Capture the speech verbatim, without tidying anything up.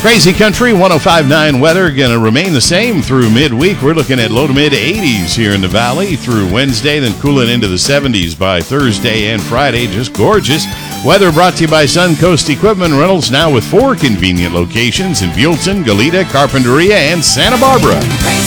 Crazy Country one oh five point nine weather going to remain the same through midweek. We're looking at low to mid eighties here in the valley through Wednesday, then cooling into the seventies by Thursday and Friday. Just gorgeous. Weather brought to you by Suncoast Equipment Rentals, now with four convenient locations in Buellton, Goleta, Carpinteria, and Santa Barbara.